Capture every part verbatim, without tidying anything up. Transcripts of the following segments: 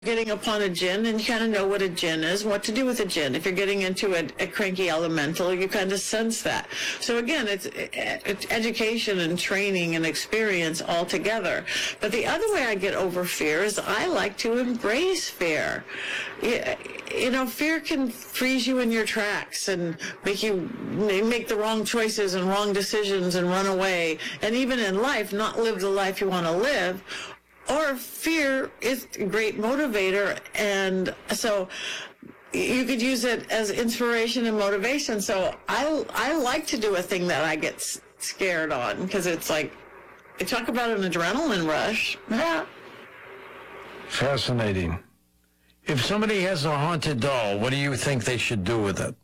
getting upon a jinn, and you kind of know what a jinn is, what to do with a jinn. If you're getting into a, a cranky elemental, you kind of sense that. So again, it's, it's education and training and experience all together. But the other way I get over fear is I like to embrace fear. You know, fear can freeze you in your tracks and make you make the wrong choices and wrong decisions and run away. And even in life, not live the life you want to live. Or fear is a great motivator, and so you could use it as inspiration and motivation. So I I like to do a thing that I get scared on, because it's like, you talk about an adrenaline rush. Yeah. Fascinating. If somebody has a haunted doll, what do you think they should do with it?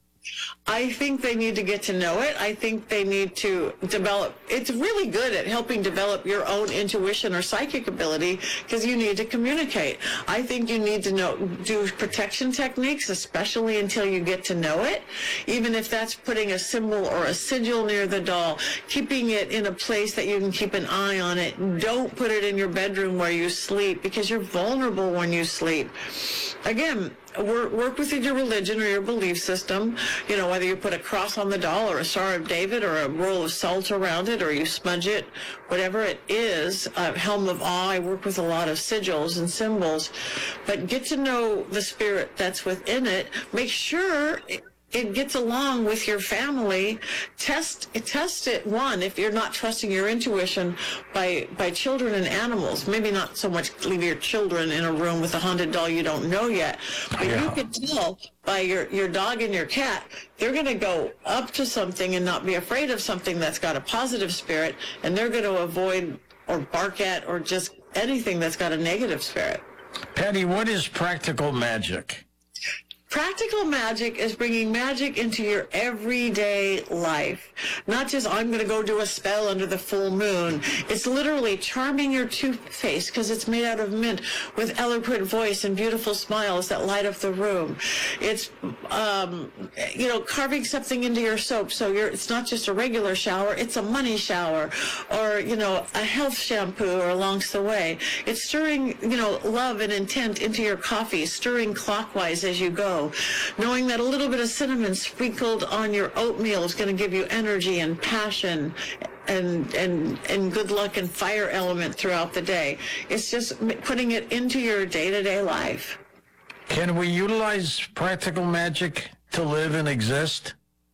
I think they need to get to know it. I think they need to develop. It's really good at helping develop your own intuition or psychic ability, because you need to communicate. I think you need to know, do protection techniques, especially until you get to know it. Even if that's putting a symbol or a sigil near the doll, keeping it in a place that you can keep an eye on it. Don't put it in your bedroom where you sleep, because you're vulnerable when you sleep. Again, work, work with your religion or your belief system. You know, whether you put a cross on the doll or a Star of David or a roll of salt around it, or you smudge it, whatever it is, uh, Helm of Awe. I work with a lot of sigils and symbols. But get to know the spirit that's within it. Make sure it, it gets along with your family. Test test it, one, if you're not trusting your intuition, by by children and animals. Maybe not so much leave your children in a room with a haunted doll you don't know yet, but yeah. You can tell by your your dog and your cat, they're going to go up to something and not be afraid of something that's got a positive spirit, and they're going to avoid or bark at or just anything that's got a negative spirit. Patty, what is practical magic? Practical magic is bringing magic into your everyday life. Not just, I'm going to go do a spell under the full moon. It's literally charming your toothpaste, because it's made out of mint, with eloquent voice and beautiful smiles that light up the room. It's, um, you know, carving something into your soap, so you're, it's not just a regular shower, it's a money shower, or, you know, a health shampoo or along the way. It's stirring, you know, love and intent into your coffee, stirring clockwise as you go. Knowing that a little bit of cinnamon sprinkled on your oatmeal is going to give you energy and passion and and and good luck and fire element throughout the day. It's just putting it into your day-to-day life. Can we utilize practical magic to live and exist?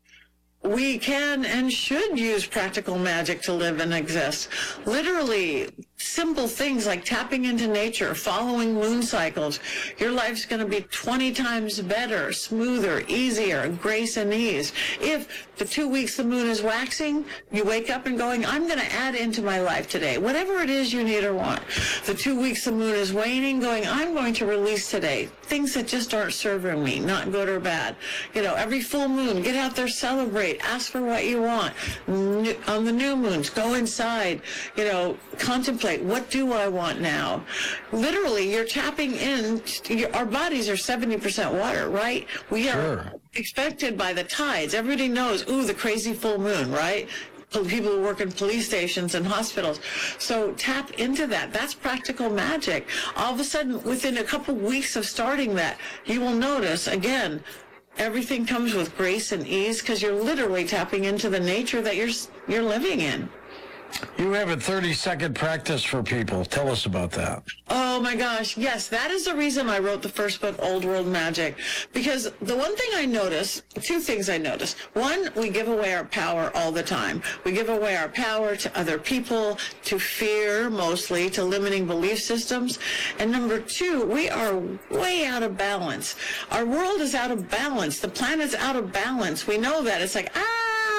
We can and should use practical magic to live and exist. Literally, simple things like tapping into nature, following moon cycles. Your life's going to be twenty times better, smoother, easier, grace and ease. If the two weeks the moon is waxing, you wake up and going, I'm going to add into my life today, whatever it is you need or want. The two weeks the moon is waning, going, I'm going to release today things that just aren't serving me, not good or bad. You know, every full moon, get out there, celebrate, ask for what you want. On the new moons, go inside, you know, contemplate, what do I want now? Literally, you're tapping in, our bodies are seventy percent water, right? We are Sure. expected by the tides. Everybody knows, ooh, the crazy full moon, right? People who work in police stations and hospitals. So tap into that. That's practical magic. All of a sudden, within a couple weeks of starting that, you will notice, again, everything comes with grace and ease, because you're literally tapping into the nature that you're you're living in. You have a thirty-second practice for people. Tell us about that. Oh my gosh, yes, that is the reason I wrote the first book, Old World Magic. Because the one thing I noticed, two things I noticed. One, we give away our power all the time. We give away our power to other people, to fear mostly, to limiting belief systems. And number two, we are way out of balance. Our world is out of balance. The planet's out of balance. We know that. It's like, ah!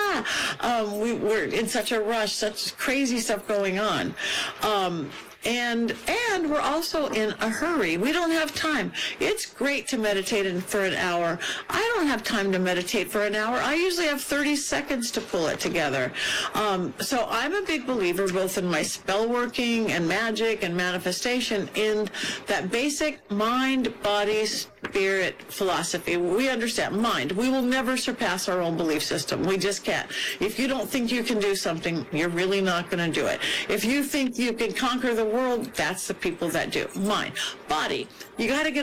Um, we, we're in such a rush, such crazy stuff going on. Um, and and we're also in a hurry. We don't have time. It's great to meditate in for an hour. I don't have time to meditate for an hour. I usually have thirty seconds to pull it together. Um, so I'm a big believer both in my spell working and magic and manifestation, in that basic mind, body, spirit philosophy. We understand mind. We will never surpass our own belief system. We just can't. If you don't think you can do something, you're really not going to do it. If you think you can conquer the world, that's the people that do. Mind. Body. You got to get